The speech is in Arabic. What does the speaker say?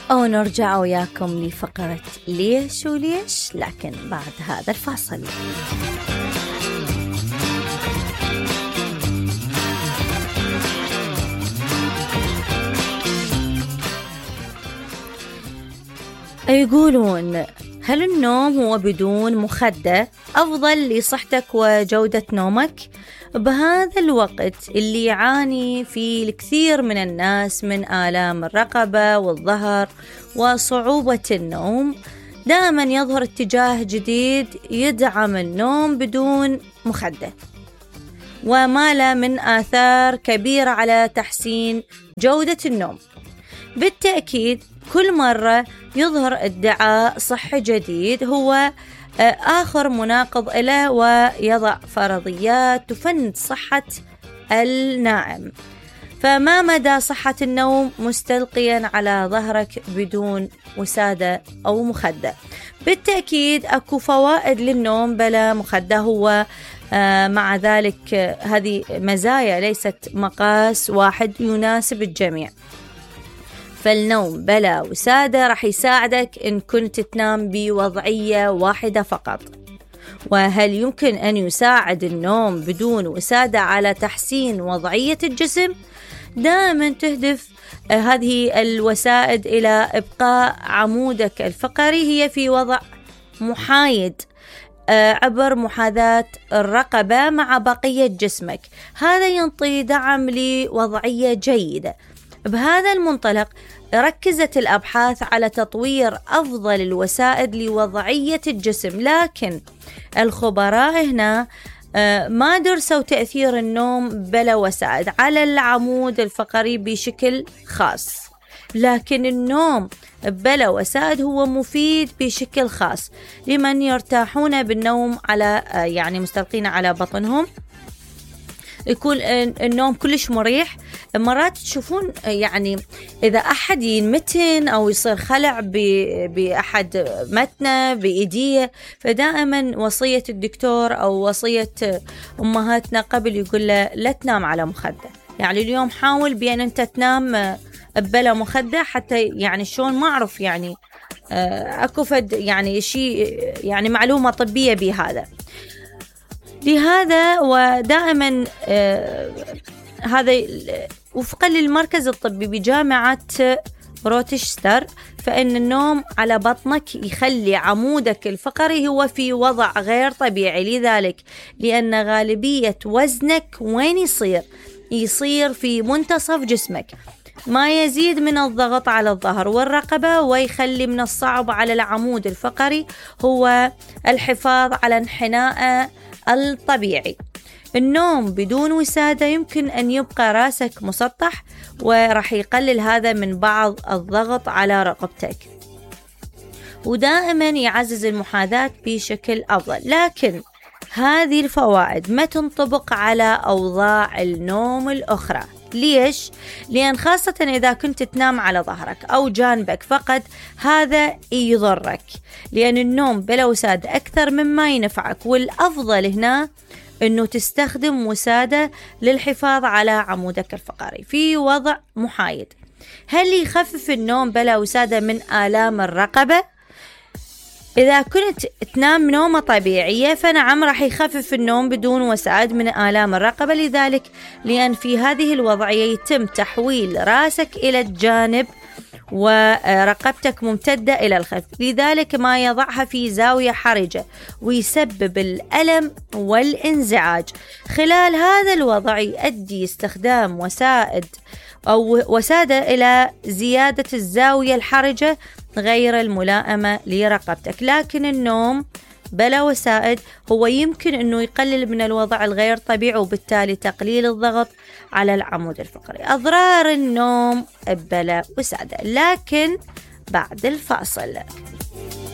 ونرجع وياكم لفقرة ليش وليش، لكن بعد هذا الفاصل. يقولون هل النوم هو بدون مخدة أفضل لصحتك وجودة نومك؟ بهذا الوقت اللي يعاني فيه الكثير من الناس من آلام الرقبة والظهر وصعوبة النوم، دائما يظهر اتجاه جديد يدعم النوم بدون مخدة، وما له من آثار كبيرة على تحسين جودة النوم. بالتأكيد كل مرة يظهر ادعاء صحي جديد هو آخر مناقض له، ويضع فرضيات تفند صحة النائم. فما مدى صحة النوم مستلقيا على ظهرك بدون وسادة أو مخدة؟ بالتأكيد أكو فوائد للنوم بلا مخدة، هو مع ذلك هذه مزايا ليست مقاس واحد يناسب الجميع. فالنوم بلا وسادة رح يساعدك إن كنت تنام بوضعية واحدة فقط. وهل يمكن أن يساعد النوم بدون وسادة على تحسين وضعية الجسم؟ دائما تهدف هذه الوسائد إلى إبقاء عمودك الفقري هي في وضع محايد عبر محاذاة الرقبة مع بقية جسمك. هذا ينطي دعم لوضعية جيدة. بهذا المنطلق ركزت الأبحاث على تطوير أفضل الوسائد لوضعية الجسم، لكن الخبراء هنا ما درسوا تأثير النوم بلا وسائد على العمود الفقري بشكل خاص. لكن النوم بلا وسائد هو مفيد بشكل خاص لمن يرتاحون بالنوم على مستلقين على بطنهم، يكون النوم كلش مريح. مرات تشوفون إذا أحد ينمتن أو يصير خلع بأحد متنه بإيديه، فدائما وصية الدكتور أو وصية أمهاتنا قبل يقول له لا تنام على مخدة. اليوم حاول بأن أنت تنام بلا مخدة، حتى شلون ما أعرف أكو فد شيء معلومة طبية بهذا. لهذا ودائما هذا وفقا للمركز الطبي بجامعة روتشستر، فإن النوم على بطنك يخلي عمودك الفقري هو في وضع غير طبيعي، لذلك لأن غالبية وزنك وين يصير في منتصف جسمك، ما يزيد من الضغط على الظهر والرقبة، ويخلي من الصعب على العمود الفقري هو الحفاظ على انحناء الطبيعي. النوم بدون وسادة يمكن أن يبقى راسك مسطح، ورح يقلل هذا من بعض الضغط على رقبتك، ودائما يعزز المحاذاة بشكل أفضل. لكن هذه الفوائد ما تنطبق على أوضاع النوم الأخرى. ليش؟ لأن خاصة إذا كنت تنام على ظهرك أو جانبك فقط، هذا يضرك، لأن النوم بلا وسادة أكثر مما ينفعك. والأفضل هنا أنه تستخدم وسادة للحفاظ على عمودك الفقري في وضع محايد. هل يخفف النوم بلا وسادة من آلام الرقبة؟ إذا كنت تنام نومة طبيعية فنعم راح يخفف النوم بدون وسائد من آلام الرقبة، لذلك لأن في هذه الوضعية يتم تحويل راسك إلى الجانب ورقبتك ممتدة إلى الخلف، لذلك ما يضعها في زاوية حرجة ويسبب الألم والانزعاج. خلال هذا الوضع يؤدي استخدام وسادة إلى زيادة الزاوية الحرجة غير الملائمة لرقبتك. لكن النوم بلا وسائد هو يمكن أنه يقلل من الوضع الغير طبيعي، وبالتالي تقليل الضغط على العمود الفقري. أضرار النوم بلا وسادة، لكن بعد الفاصل.